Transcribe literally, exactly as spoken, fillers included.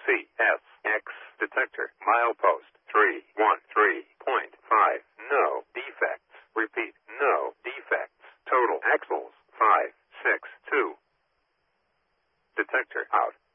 C S X detector. Milepost three one three point five. No defects. Repeat, no defects. Total axles five six two. Detector out.